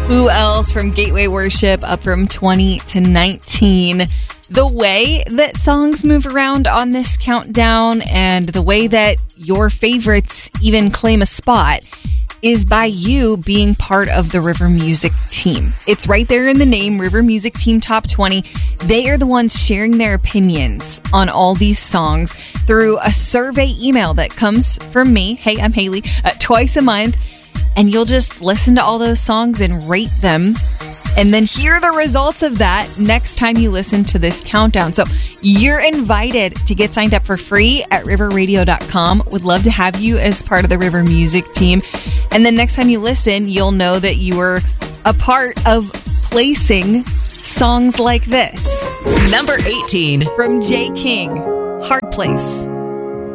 Who Else from Gateway Worship, up from 20 to 19. The way that songs move around on this countdown and the way that your favorites even claim a spot is by you being part of the River Music team. It's right there in the name, River Music Team Top 20. They are the ones sharing their opinions on all these songs through a survey email that comes from me. Hey, I'm Haley, twice a month. And you'll just listen to all those songs and rate them. And then hear the results of that next time you listen to this countdown. So you're invited to get signed up for free at riverradio.com. Would love to have you as part of the River Music team. And then next time you listen, you'll know that you were a part of placing songs like this. Number 18. From J. King, Hard Place.